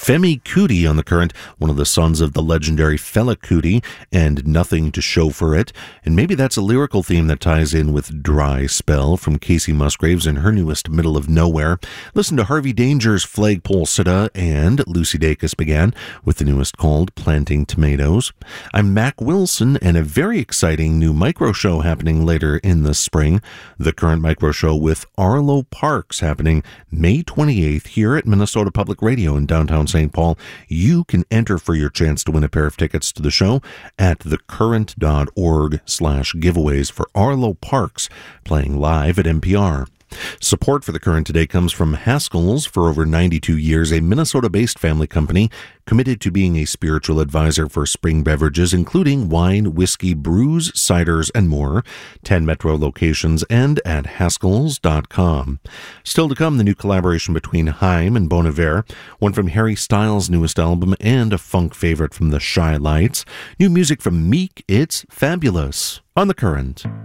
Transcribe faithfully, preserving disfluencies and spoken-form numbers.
Femi Kuti on The Current, one of the sons of the legendary Fela Kuti, and Nothing to Show for It. And maybe that's a lyrical theme that ties in with Dry Spell from Casey Musgraves and her newest Middle of Nowhere. Listen to Harvey Danger's Flagpole Sitta, and Lucy Dacus began with the newest called Planting Tomatoes. I'm Mac Wilson, and a very exciting new micro show happening later in the spring. The Current Micro Show with Arlo Parks happening May twenty-eighth here at Minnesota Public Radio in downtown Saint Paul. You can enter for your chance to win a pair of tickets to the show at thecurrent.org slash giveaways for Arlo Parks playing live at N P R. Support for The Current today comes from Haskell's. For over ninety-two years, a Minnesota-based family company committed to being a spiritual advisor for spring beverages, including wine, whiskey, brews, ciders, and more. ten Metro locations and at Haskells dot com. Still to come, the new collaboration between Haim and Bon Iver, one from Harry Styles' newest album, and a funk favorite from the Shy Lights. New music from Meek, It's Fabulous on The Current.